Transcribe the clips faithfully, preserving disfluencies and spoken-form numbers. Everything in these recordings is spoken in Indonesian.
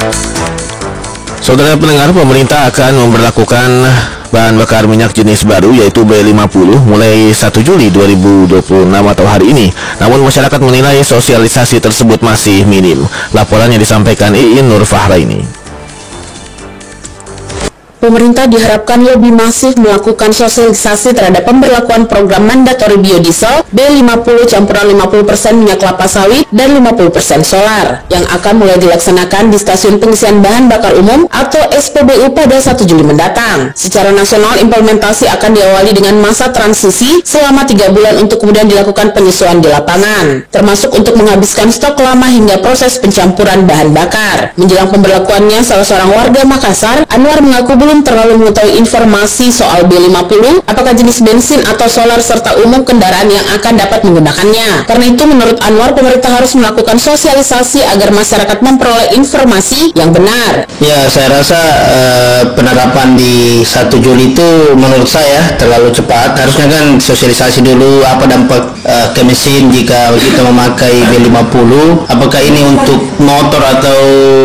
Saudara pendengar, pemerintah akan memberlakukan bahan bakar minyak jenis baru yaitu B lima puluh mulai satu Juli dua ribu dua puluh enam atau hari ini. Namun masyarakat menilai sosialisasi tersebut masih minim. Laporannya disampaikan Iin Nur Fahraini. Pemerintah diharapkan lebih masif melakukan sosialisasi terhadap pemberlakuan program mandatori biodiesel B lima puluh campuran lima puluh persen minyak kelapa sawit dan lima puluh persen solar yang akan mulai dilaksanakan di stasiun pengisian bahan bakar umum atau S P B U pada satu Juli mendatang. Secara nasional, implementasi akan diawali dengan masa transisi selama tiga bulan untuk kemudian dilakukan penyesuaian di lapangan, termasuk untuk menghabiskan stok lama hingga proses pencampuran bahan bakar. Menjelang pemberlakuannya, salah seorang warga Makassar, Anwar, mengaku belum terlalu mengetahui informasi soal B lima puluh, apakah jenis bensin atau solar serta umum kendaraan yang akan dapat menggunakannya. Karena itu menurut Anwar, pemerintah harus melakukan sosialisasi agar masyarakat memperoleh informasi yang benar. Ya, saya rasa uh, penerapan di satu Juli itu menurut saya terlalu cepat. Harusnya kan sosialisasi dulu apa dampak uh, ke mesin jika kita memakai B lima puluh, apakah ini untuk motor atau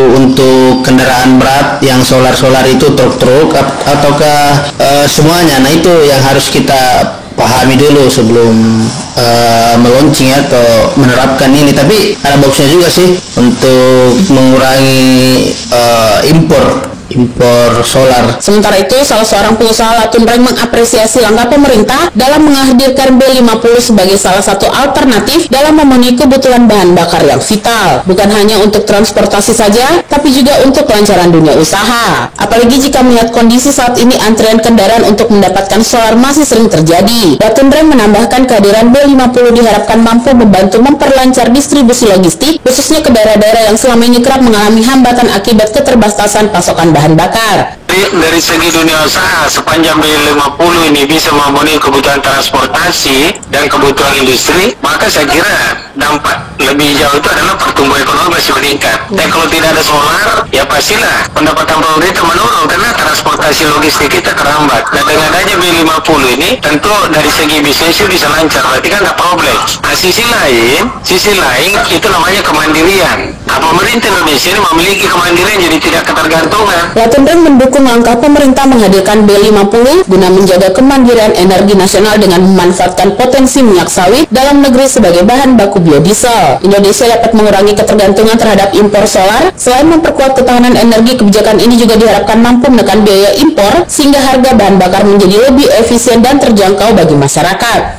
untuk kendaraan berat yang solar-solar itu truk-truk ataukah uh, semuanya. Nah, itu yang harus kita pahami dulu sebelum uh, meluncing atau menerapkan ini. Tapi ada bagusnya juga sih untuk mengurangi uh, impor impor solar. Sementara itu, salah seorang pengusaha Latunreng mengapresiasi langkah pemerintah dalam menghadirkan B lima puluh sebagai salah satu alternatif dalam memenuhi kebutuhan bahan bakar yang vital, bukan hanya untuk transportasi saja, tapi juga untuk kelancaran dunia usaha. Apalagi jika melihat kondisi saat ini antrian kendaraan untuk mendapatkan solar masih sering terjadi. Latunreng menambahkan kehadiran B lima puluh diharapkan mampu membantu memperlancar distribusi logistik, khususnya ke daerah-daerah yang selama ini kerap mengalami hambatan akibat keterbatasan pasokan bahan bakar. Dari segi dunia usaha, sepanjang B lima puluh ini bisa memenuhi kebutuhan transportasi dan kebutuhan industri, maka saya kira dampak lebih jauh itu adalah pertumbuhan ekonomi masih meningkat. Dan kalau tidak ada solar, ya pastilah pendapatan pemerintah menurun karena transportasi logistik kita terhambat. Dan dengan adanya B lima puluh ini, tentu dari segi bisnis bisa lancar, berarti kan nggak problem. Nah, sisi lain, sisi lain itu namanya kemandirian. Nah, pemerintah Indonesia ini memiliki kemandirian jadi tidak ketergantungan. Latunreng mendukung langkah pemerintah menghadirkan B lima puluh guna menjaga kemandirian energi nasional dengan memanfaatkan potensi minyak sawit dalam negeri sebagai bahan baku biodiesel. Indonesia dapat mengurangi ketergantungan terhadap impor solar. Selain memperkuat ketahanan energi, kebijakan ini juga diharapkan mampu menekan biaya impor sehingga harga bahan bakar menjadi lebih efisien dan terjangkau bagi masyarakat.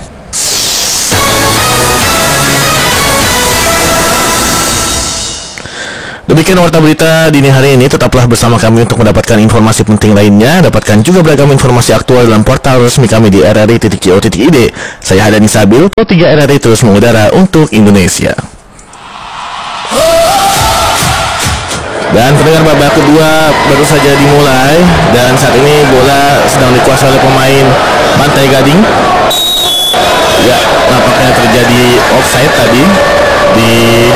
Demikian warta berita dini hari ini. Tetaplah bersama kami untuk mendapatkan informasi penting lainnya. Dapatkan juga beragam informasi aktual dalam portal resmi kami di r r i titik co titik i d. Saya Hadani Sabil, Pro tiga R R I terus mengudara untuk Indonesia. Dan pendengar, babak kedua baru saja dimulai dan saat ini bola sedang dikuasai oleh pemain Pantai Gading. Ya, nampaknya terjadi offside tadi di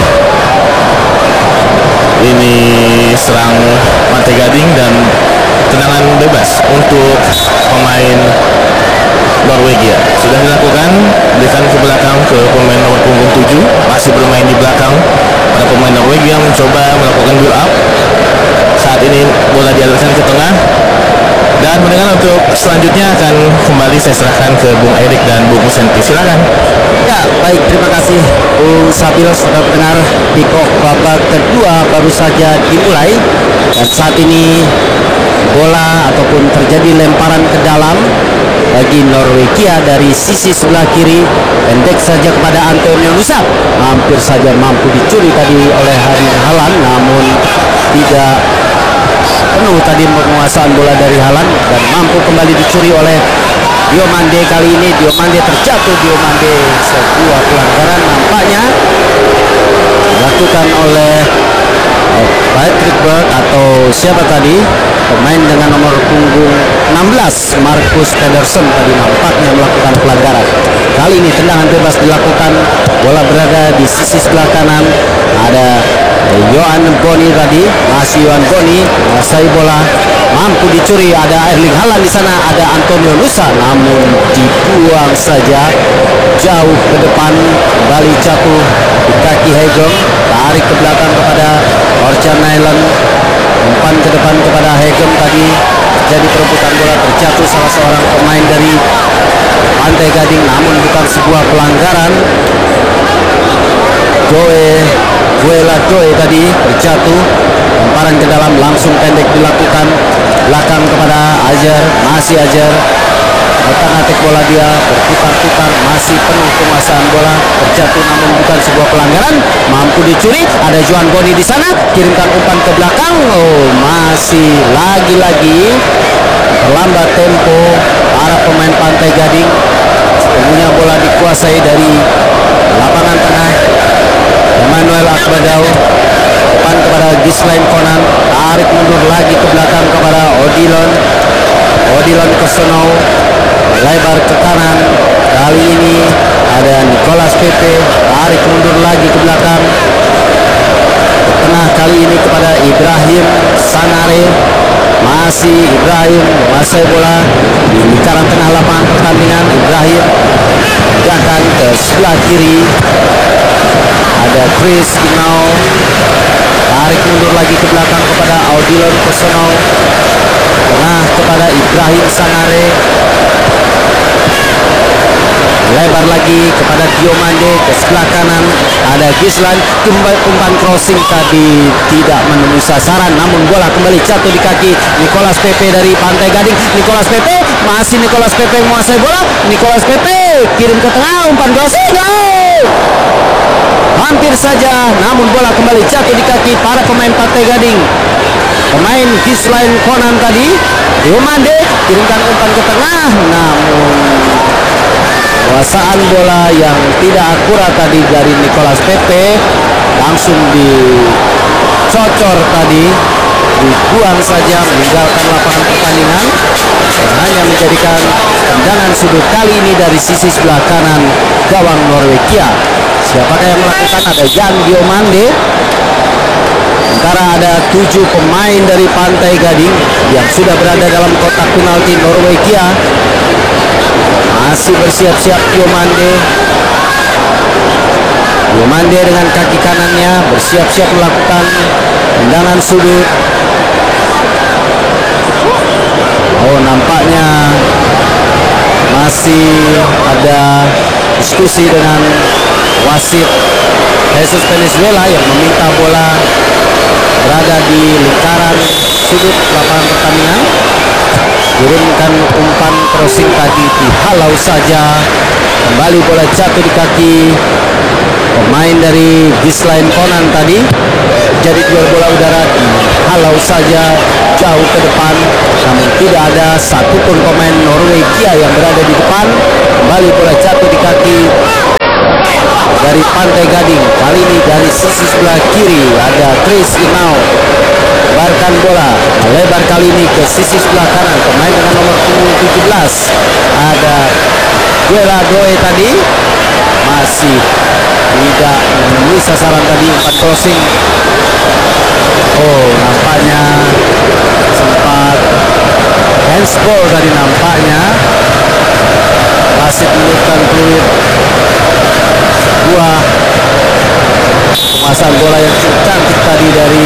ini serang Pantai Gading dan tendangan bebas untuk pemain Norwegia sudah dilakukan, berikan ke belakang ke pemain nomor punggung tujuh, masih bermain di belakang pada pemain Norwegia yang mencoba melakukan build up. Saat ini bola dialirkan ke tengah dan mendengar untuk selanjutnya akan kembali saya serahkan ke Bung Erik dan Bung Senti, silakan. Ya, baik, terima kasih Bung Sabil. Saudara pendengar, kick off babak kedua baru saja dimulai dan saat ini bola ataupun terjadi lemparan ke dalam bagi Norwegia dari sisi sebelah kiri, pendek saja kepada Antonio Nusa, hampir saja mampu dicuri tadi oleh Hari Halan, namun tidak penuh tadi penguasaan bola dari Halan dan mampu kembali dicuri oleh Diomande. Kali ini Diomande terjatuh. Diomande, sebuah pelanggaran nampaknya dilakukan oleh Patrick Berg atau siapa tadi, pemain dengan nomor punggung enam belas, Marcus Pedersen tadi nampaknya melakukan pelanggaran. Kali ini tendangan bebas dilakukan, bola berada di sisi sebelah kanan, ada Yohan Boni tadi, masih Yohan Boni menguasai bola, mampu dicuri, ada Erling Haaland di sana, ada Antonio Nusa, namun dibuang saja jauh ke depan, kembali jatuh di kaki Hegel, tarik ke belakang kepada Orjan Nyland, umpan ke depan kepada Hegem tadi. Jadi perebutan bola, terjatuh salah seorang pemain dari Pantai Gading, namun bukan sebuah pelanggaran. Doe, Guela Doe tadi terjatuh, lemparan ke dalam langsung pendek dilakukan, belakang kepada Ajar, masih Ajar, otak-atik bola dia berputar-putar, masih penuh penguasaan bola, terjatuh namun bukan sebuah pelanggaran, mampu dicuri. Ada Juan Boni di sana, kirimkan umpan ke belakang. Oh, masih lagi-lagi terlambat tempo para pemain Pantai Gading. Sepenuhnya bola dikuasai dari lapangan tengah. Emmanuel Akbadau, depan kepada Gislain Konan, tarik mundur lagi ke belakang kepada Odilon. Odilon ke Sono, lebar ke kanan. Kali ini ada Nicolas Pepe, tarik mundur lagi ke belakang. Ke tengah kali ini kepada Ibrahim Sanare. Masih Ibrahim menguasai bola di lingkaran tengah lapangan pertandingan. Ibrahim pindahkan ke sebelah kiri. Ada Chris Ginau, tarik mundur lagi ke belakang kepada Audilon Kosono, tengah kepada Ibrahim Sanare, lebar lagi kepada Diomande ke sebelah kanan. Ada Gislan, umpan crossing tadi tidak menemui sasaran, namun bola kembali jatuh di kaki Nicolas Pepe dari Pantai Gading. Nicolas Pepe, masih Nicolas Pepe menguasai bola. Nicolas Pepe kirim ke tengah, umpan crossing, oh! Hampir saja, namun bola kembali jatuh di kaki para pemain Pantai Gading. Pemain Gislain Konan tadi, Diomande kirimkan umpan ke tengah, namun penguasaan bola yang tidak akurat tadi dari Nicolas Pepe, langsung dicocor tadi, dibuang saja, meninggalkan lapangan pertandingan, dan hanya menjadikan tendangan sudut kali ini dari sisi sebelah kanan gawang Norwegia. Siapakah yang melakukan? Ada Jan Diomande. Sementara ada tujuh pemain dari Pantai Gading yang sudah berada dalam kotak penalti Norwegia. Masih bersiap-siap Diomande. Diomande dengan kaki kanannya bersiap-siap melakukan tendangan sudut. Oh, nampaknya masih ada diskusi dengan wasit Jesus Venezuela yang meminta bola berada di lingkaran sudut lapangan pertandingan. Kirimkan umpan crossing tadi dihalau saja, kembali bola jatuh di kaki pemain dari Gislain Konan tadi. Jadi duel bola udara dihalau saja jauh ke depan, namun tidak ada satupun pemain Norwegia yang berada di depan. Kembali bola jatuh di kaki dari Pantai Gading. Kali ini dari sisi sebelah kiri ada Chris Inau, lebarkan bola, melebar kali ini ke sisi sebelah kanan. Pemain dengan nomor punggung tujuh belas ada Guela Doe tadi, masih tidak menemui sasaran tadi, umpan crossing. Oh, nampaknya sempat handsball tadi nampaknya. Wasit menurutkan peluit. Sebuah penguasaan bola yang cukup cantik tadi dari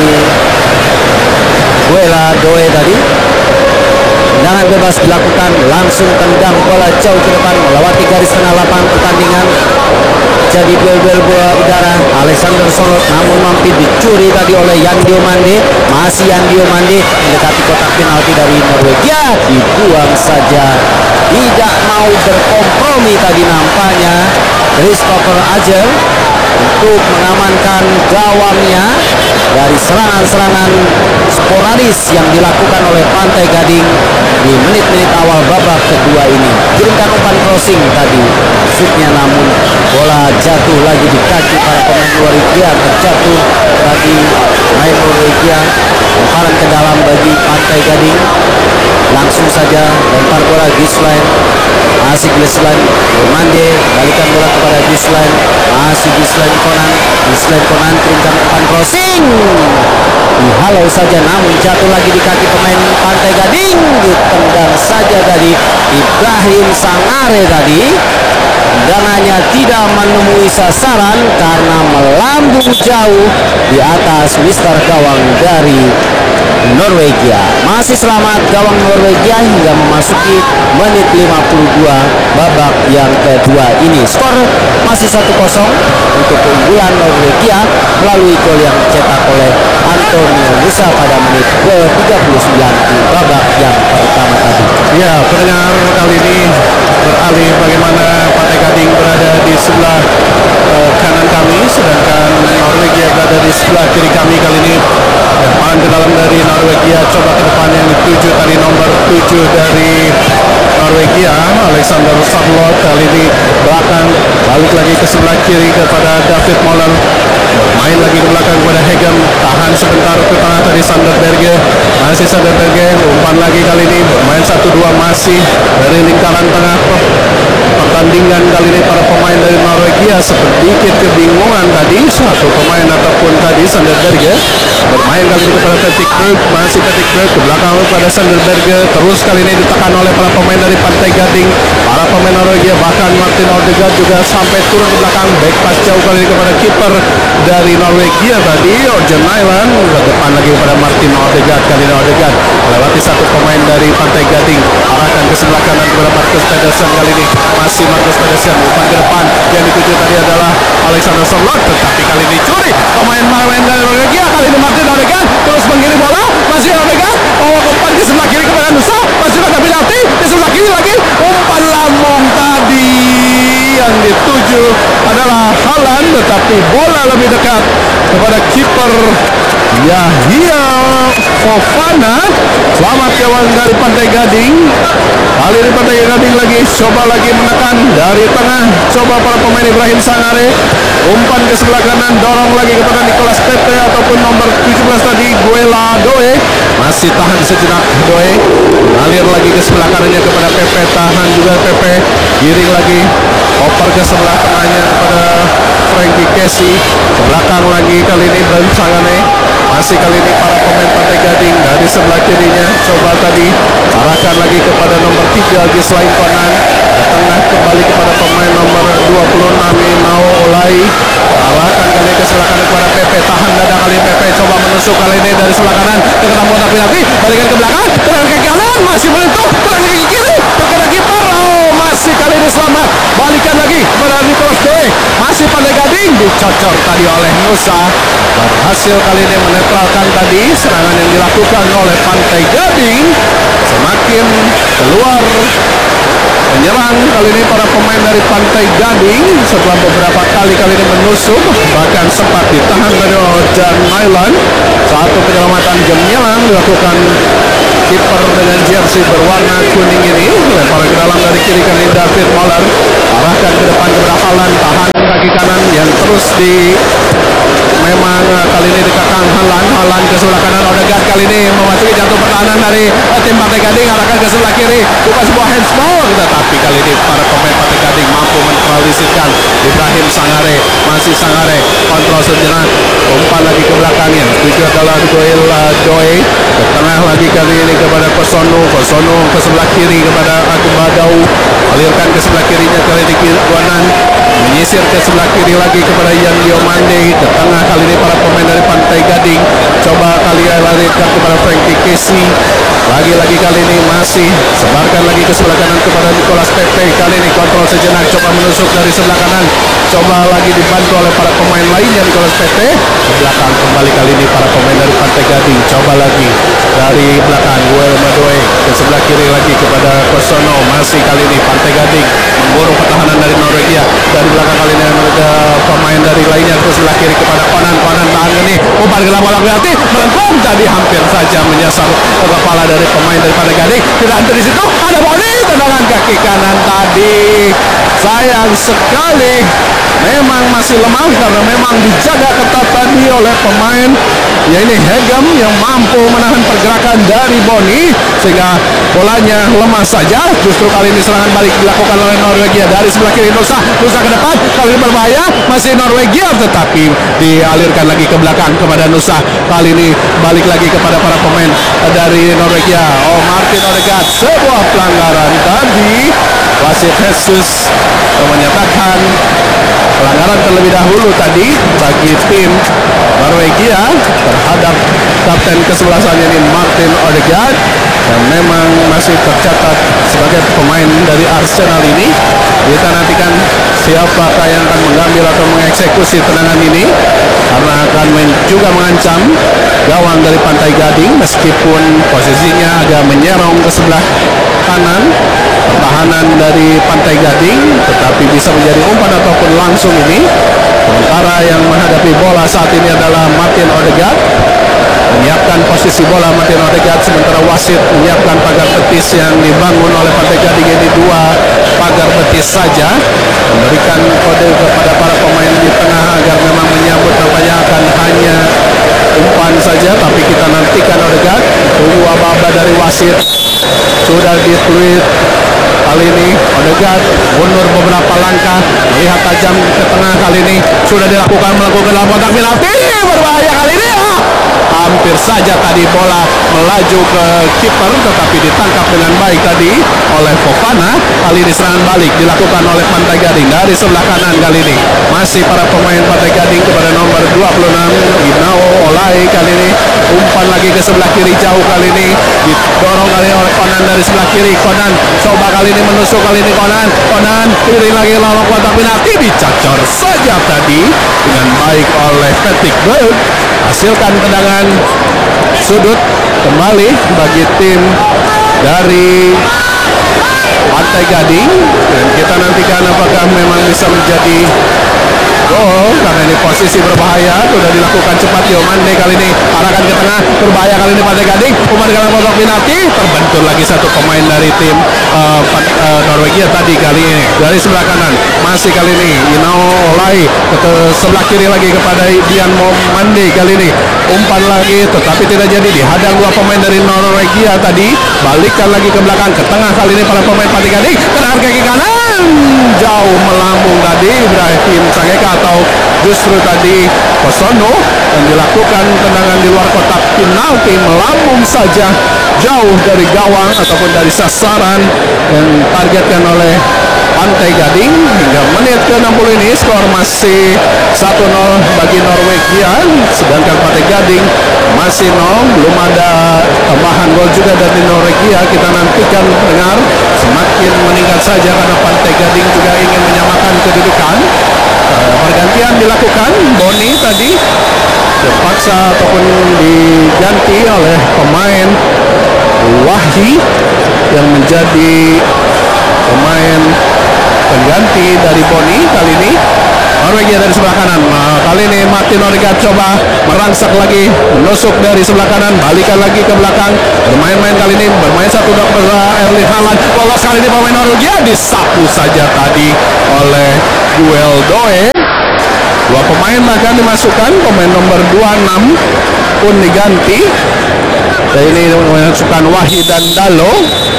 Guela Doe tadi. Tendangan bebas dilakukan, langsung tendang bola jauh ke depan melewati garis tengah lapangan pertandingan. Jadi duel-duel bola udara. Alexander Solot namun mampu dicuri tadi oleh Jan Diomande. Masih Jan Diomande mendekati kotak penalti dari Norwegia, dibuang saja. Tidak mau berkompromi tadi nampaknya Christopher Ajer untuk mengamankan gawangnya dari serangan-serangan sporadis yang dilakukan oleh Pantai Gading di menit-menit awal babak kedua ini. Kirimkan umpan crossing tadi, shootnya namun bola jatuh lagi di kaki para pemain Norwegia, terjatuh bagi pemain Norwegia. Lemparan ke dalam bagi Pantai Gading, langsung saja lempar bola Gislain, masih Gislain Diomande, balikan bola kepada Gislain, masih Gislain Konan, Gislain Konan kirimkan umpan crossing, dihalau saja namun jatuh lagi di kaki pemain Pantai Gading. Ditendang saja tadi Ibrahim Sanare tadi. Tendangannya tidak menemui sasaran karena melambung jauh di atas mister gawang dari Norwegia. Masih selamat gawang Norwegia hingga memasuki menit lima puluh dua babak yang kedua ini. Skor masih satu kosong untuk keunggulan Norwegia melalui gol yang dicetak oleh Antonio Musa pada menit ke tiga puluh sembilan di babak yang pertama tadi. Ya, pendengar, kali ini beralih bagaimana Pantai Gading berada di sebelah uh, kanan kami, sedangkan Norwegia berada di sebelah kiri kami. Kali ini depan ke dalam dari Norwegia, coba ke depan yang dituju tadi nomor tujuh dari Norwegia, Alexander Sarlot. Kali ini belakang, balik lagi ke sebelah kiri kepada David Moller, main lagi ke belakang kepada Hegem, tahan sebentar ke tengah tadi Sanderberge, masih Sanderberge, umpan lagi kali ini bermain satu dua masih dari lingkaran tengah pertandingan. Kali ini para pemain dari Norwegia sedikit kebingungan tadi, satu pemain ataupun tadi Sanderberge bermain kali ini kepada Patrick Berg, masih Patrick Berg ke belakang kepada Sanderberge, terus kali ini ditekan oleh para pemain dari Pantai Gading, para pemain Norwegia, bahkan Martin Odegaard juga sampai turun ke belakang, back pass jauh kali ini kepada kiper dari Norwegia tadi, Orjan Nyland, ke depan lagi kepada Martin Odegaard. Kali ini Odegaard melewati satu pemain dari Pantai Gading, arahkan ke sebelah kanan kepada Marcus Pedersen. Kali ini masih Marcus Pedersen, umpan ke depan yang dituju tadi adalah Alexander Sorloth, tetapi kali ini curi pemain-pemain dari Norwegia. Kali ini Martin Odegaard terus mengirim bola, masih Odegaard, oh umpan ke sebelah kiri kepada Nusa, masih ada penalti di sebelah kiri lagi, umpan lambung tadi yang dituju adalah Haaland, tetapi bola lebih dekat kepada kiper Yahya Fofana. Selamat kawan dari Pantai Gading. Kali ini Pantai Gading lagi coba lagi menekan dari tengah, coba para pemain Ibrahim Sangare, umpan ke sebelah kanan, dorong lagi kepada Nicolas Pepe ataupun nomor tujuh belas tadi Guela Doe, masih tahan sejenak Doe, ngalir lagi ke sebelah kanannya kepada Pepe, tahan juga Pepe, giring lagi, oper ke sebelah tengahnya kepada Frankie Casey, ke belakang lagi kali ini Ibrahim Sangare, masih kali ini para pemain Pantai Gading dari sebelah kirinya, coba tadi arahkan lagi kepada nomor tiga Gislain Konan, ke tengah kembali kepada pemain nomor dua puluh enam Nao Olai, arahkan kali ke sebelah kanan kepada Pepe, tahan dada kali Pepe, coba menusuk kali ini dari sebelah kanan ke dalam kotak penalti, balikan ke belakang, terang ke kanan, masih menentuk, terang ke kiri, terkena kiper, oh masih kali ini selamat, balikan lagi kepada Nicolas Doe, masih Pantai Gading, dicocor tadi oleh Nusa, berhasil kali ini menetralkan tadi serangan yang dilakukan oleh Pantai Gading, semakin keluar penyerang kali ini para pemain dari Pantai Gading setelah beberapa kali kali ini menusuk, bahkan sempat ditahan dari Orjan Nyland. Satu penyelamatan gemilang dilakukan kiper dengan jersey berwarna kuning ini, lempar ke dalam dari kiri kali ini David Moller, arahkan ke depan kepada Haaland, tahan kaki kanan yang terus di memang kali ini dikekang Haaland, Haaland ke sebelah kanan, Odegaard kali ini memasuki jatuh pertahanan dari uh, tim Pantai Gading, arahkan ke sebelah kiri, bukan sebuah handsball, tetapi kali ini para pemain Pantai Gading mampu menetralisirkan Ibrahim Sangare, masih Sangare, kontrol sejenak, umpan lagi ke belakangnya, tujuh adalah Goel uh, Doe, ke tengah lagi kali ini kepada Kosono, Kosono ke sebelah kiri kepada Agung Badau, alirkan ke sebelah kirinya kali ini Guanan, menyisir ke sebelah kiri lagi kepada Yan Diomande, ke tengah kali ini para pemain dari Pantai Gading, coba kali ini larikan kepada Frankie Casey, lagi-lagi kali ini masih sebarkan lagi ke sebelah kanan kepada Nicolas Pepe, kali ini kontrol sejenak, coba menusuk dari sebelah kanan, coba lagi dibantu oleh para pemain lainnya Nicolas Pepe, ke belakang kembali kali ini para pemain dari Pantai Gading, coba lagi dari belakang Guel Madoe, ke sebelah kiri lagi kepada Kosono, masih kali ini Pantai Gading memburu pertahanan dari Norwegia, dari belakang kali ini ada pemain dari lainnya ke sebelah kiri kepada Konan, Konan tahan ini, umpan ke dalam bola penalti, melengkung tadi hampir saja menyasar ke kepala dari pemain dari Pantai Gading, tidak ada di situ, ada volley tendangan kaki kanan tadi, sayang sekali, memang masih lemah karena memang dijaga ketat tadi oleh pemain, ya ini Hegem yang mampu menahan pergerakan dari Boni, sehingga bolanya lemah saja. Justru kali ini serangan balik dilakukan oleh Norwegia dari sebelah kiri. Nusa, Nusa ke depan, kali ini berbahaya, masih Norwegia, tetapi dialirkan lagi ke belakang kepada Nusa. Kali ini balik lagi kepada para pemain dari Norwegia. Oh, Martin Odegaard, sebuah pelanggaran tadi. Wasit Jesus menyatakan pelanggaran terlebih dahulu tadi bagi tim Norwegia terhadap kapten kesebelasan ini Martin Odegaard, dan memang masih tercatat sebagai pemain dari Arsenal ini. Kita nantikan siapakah yang akan mengambil atau mengeksekusi tendangan ini, karena akan juga mengancam gawang dari Pantai Gading meskipun posisinya agak menyerong ke sebelah kanan pertahanan dari Pantai Gading, tetapi bisa menjadi umpan ataupun langsung ini. Sementara yang menghadapi bola saat ini adalah Martin Odegaard, menyiapkan posisi bola Martin Odegaard, sementara wasit menyiapkan pagar betis yang dibangun oleh Pantai Gading ini dua pagar betis saja, memberikan kode kepada para pemain di tengah agar memang menyambut nampaknya akan hanya umpan saja, tapi kita nantikan Odegaard. Tunggu aba-aba dari wasit sudah ditulis. Kali ini Odegaard mundur beberapa langkah, melihat tajam ke tengah. Kali ini sudah dilakukan melakukan dalam kotak penalti, berbahaya kali ini. Ah, hampir saja tadi bola melaju ke kiper, tetapi ditangkap dengan baik tadi oleh Fofana. Kali ini serangan balik dilakukan oleh Pantai Gading dari sebelah kanan. Kali ini masih para pemain Pantai Gading kepada nomor dua puluh enam Inao Olai. Kali ini umpan lagi ke sebelah kiri jauh, kali ini didorong kali oleh Konan dari sebelah kiri. Konan coba kali ini menusuk, kali ini Konan Konan kiri lagi lawan kotak penalti, dicacor saja tadi dengan baik oleh Patrick Berg. Hasilkan tendangan sudut kembali bagi tim dari Pantai Gading, dan kita nantikan apakah memang bisa menjadi gol, karena ini posisi berbahaya sudah dilakukan cepat. Diomande kali ini arahkan ke tengah, berbahaya kali ini Pantai Gading, umpan dalam kotak penalti, terbentur lagi satu pemain dari tim uh, uh, Norwegia tadi. Kali ini dari sebelah kanan masih kali ini Inao Olai, ke sebelah kiri lagi kepada Dian Momande. Kali ini umpan lagi tetapi tidak jadi, dihadang dua pemain dari Norwegia tadi. Balikkan lagi ke belakang ke tengah, kali ini para pemain Pantai Gading, tendangan kaki kanan jauh melambung tadi Ibrahim Sangeka atau justru tadi Kosono, dan dilakukan tendangan di luar kotak penalti, melambung saja jauh dari gawang ataupun dari sasaran yang targetkan oleh Pantai Gading. Hingga menit ke enam puluh ini skor masih satu nol bagi Norwegia, sedangkan Pantai Gading masih nol. Belum ada tambahan gol juga dari Norwegia. Kita nantikan dengar, semakin meningkat saja karena Pantai Gading juga ingin menyamakan kedudukan. Uh, pergantian dilakukan, Boni tadi terpaksa ataupun diganti oleh pemain Wahyi yang menjadi pemain pengganti dari Boni. Kali ini Norwegia dari sebelah kanan. Nah, kali ini Martin Odegaard coba merangsak lagi, menusuk dari sebelah kanan, balikan lagi ke belakang, bermain-main kali ini, bermain satu dok bersama Erling Haaland. Lolos kali ini pemain Norwegia, disapu saja tadi oleh Guel Doe. Dua pemain bahkan dimasukkan, pemain nomor dua puluh enam pun diganti. Dan ini memasukkan Wahid dan Dalo.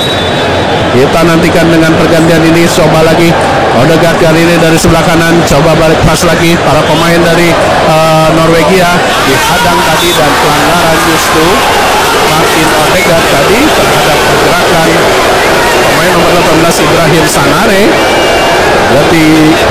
Kita nantikan dengan pergantian ini, coba lagi Odegaard kali ini dari sebelah kanan, coba balik pas lagi. Para pemain dari uh, Norwegia dihadang tadi, dan pelanggaran justru Martin Odegaard tadi terhadap pergerakan pemain nomor delapan belas Ibrahim Sanare. Berarti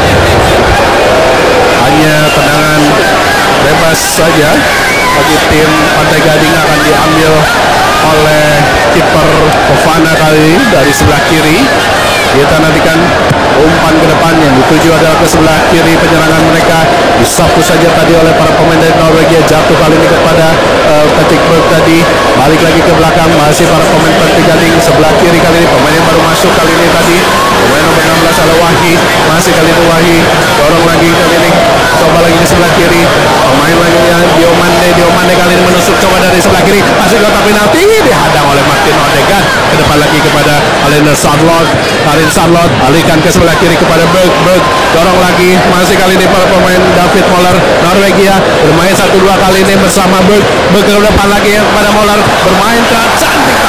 hanya tendangan bebas saja bagi tim Pantai Gading akan diambil oleh kiper Fofana kali ini dari sebelah kiri. Kita nantikan umpan ke depan yang dituju adalah ke sebelah kiri penyerangan mereka, disapu saja tadi oleh para pemain dari Norwegia, jatuh kali ini kepada uh, Patrick Berg tadi, balik lagi ke belakang, masih para pemain Pantai Gading sebelah kiri. Kali ini pemain yang baru masuk kali ini tadi, pemain nomor enam belas adalah Wahyi, masih kali ini Wahyi, dorong lagi kali ini, coba lagi di sebelah kiri, pemain lagi Diomande, Diomande kali ini menusuk coba dari sebelah kiri, masih kotak penalti, dihadang oleh Martin Odegaard. Ke depan lagi kepada Alexander Sandlot, Alexander Sandlot balikan ke sebelah kiri kepada Berg, Berg dorong lagi, masih kali ini para pemain David Moller Norwegia bermain satu dua kali ini bersama Berg, Berg ke depan lagi kepada Moller, bermain ke cantik tadi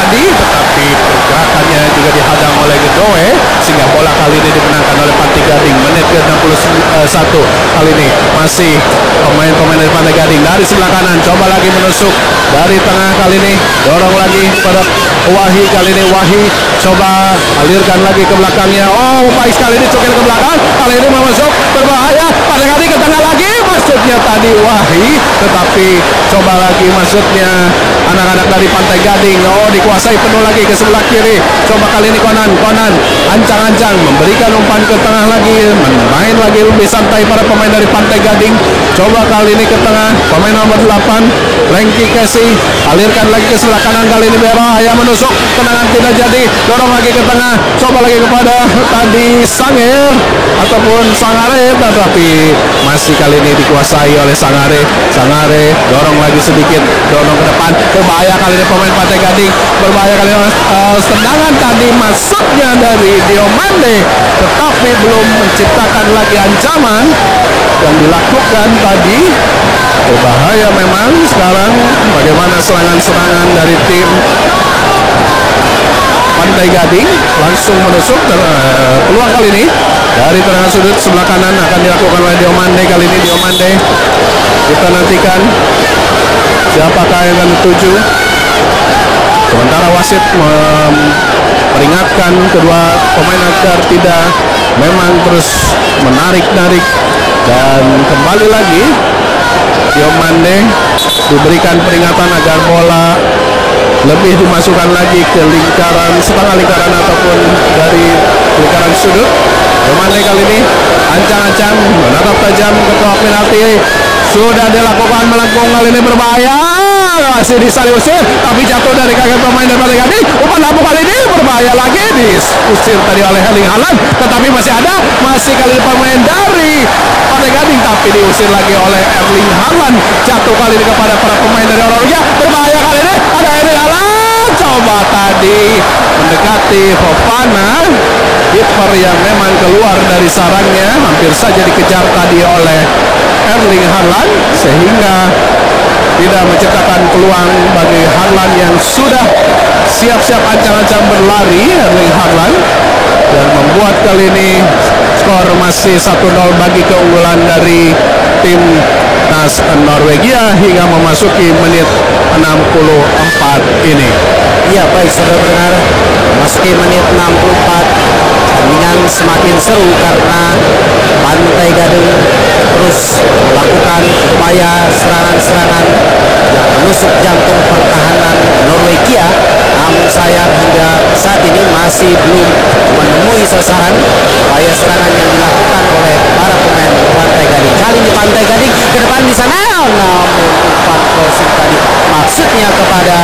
tadi, tetapi pergerakannya juga dihadang oleh Gedoe sehingga bola kali ini dimenangkan oleh Pantai Gading. Menit ke enam puluh satu kali ini masih pemain-pemain dari Pantai Gading dari sebelah kanan, coba lagi menusuk dari tengah kali ini, dorong lagi pada Wahyu kali ini. Wahyu coba alirkan lagi ke belakangnya. Oh, baik sekali ini cokil ke belakang. Kali ini masuk berbahaya. Pantai Gading ke tengah lagi. Masuknya tadi Wahyu, tetapi coba lagi masuknya anak-anak dari Pantai Gading. Oh, dikuasai penuh lagi ke sebelah kiri. Coba kali ini Konan, Konan ancang-ancang memberikan umpan ke tengah lagi, main lagi lebih santai para pemain dari Pantai Gading. Coba kali ini ke tengah, pemain nomor delapan Frankie Casey alirkan lagi ke sebelah kanan. Kali ini berbahaya menusuk, tendangan tidak jadi, dorong lagi ke tengah, coba lagi kepada tadi Sanger ataupun Sangare, tetapi masih kali ini dikuasai oleh Sangare. Sangare dorong lagi sedikit, dorong ke depan, berbahaya kali ini pemain Pantai Gading, berbahaya kali ini uh, tendangan tadi masuknya dari Diomande, tetapi belum menciptakan lagi ancaman yang dilakukan tadi. Berbahaya memang sekarang bagaimana serangan-serangan dari tim Pantai Gading, langsung menusuk uh, peluang kali ini dari tendangan sudut sebelah kanan akan dilakukan oleh Diomande. Kali ini Diomande, kita nantikan siapakah yang akan dituju. Sementara wasit memperingatkan kedua pemain agar tidak memang terus menarik-narik, dan kembali lagi Diomande diberikan peringatan agar bola lebih dimasukkan lagi ke lingkaran, setengah lingkaran ataupun dari lingkaran sudut. Diomande kali ini ancang-ancang menatap tajam ke kotak penalti, sudah dilakukan melengkung, kali ini berbahaya, masih diusir tapi jatuh dari kaki pemain dari Pantai Gading. Umpan lampu kali ini berbahaya lagi, diusir tadi oleh Erling Haaland, tetapi masih ada, masih kali ini pemain dari Pantai Gading tapi diusir lagi oleh Erling Haaland, jatuh kali ini kepada para pemain dari Norwegia. Berbahaya kali ini, ada Erling Haaland, coba tadi mendekati Fofana, kiper yang memang keluar dari sarangnya, hampir saja dikejar tadi oleh Erling Haaland sehingga tidak menciptakan peluang bagi Haaland yang sudah siap-siap ancang-ancang berlari. Erling Haaland, dan membuat kali ini skor masih satu nol bagi keunggulan dari tim Nas Norwegia hingga memasuki menit enam puluh empat ini. Ya baik saudara pendengar, memasuki menit enam puluh empat, pertandingan semakin seru karena Pantai Gading terus melakukan upaya serangan-serangan yang menusuk jantung pertahanan Norwegia. Namun sayang hingga saat ini masih belum menemui sasaran upaya serangan yang dilakukan oleh para pemain Pantai Gading. Kali ini Pantai Gading ke depan di sana, namun umpan crossing tadi maksudnya kepada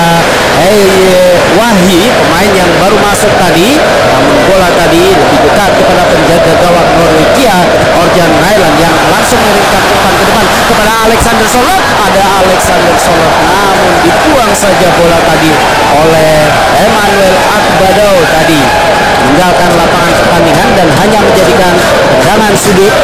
Hey Wahyu, pemain yang baru masuk tadi, namun bola tadi lebih dekat kepada penjaga gawang Norwegia Orjan Nyland yang langsung mengirimkan umpan ke depan kepada Alexander Solot. Ada Alexander Solot, namun dibuang saja bola tadi oleh Emmanuel Akbadou tadi, meninggalkan lapangan pertandingan dan hanya menjadikan tendangan sudut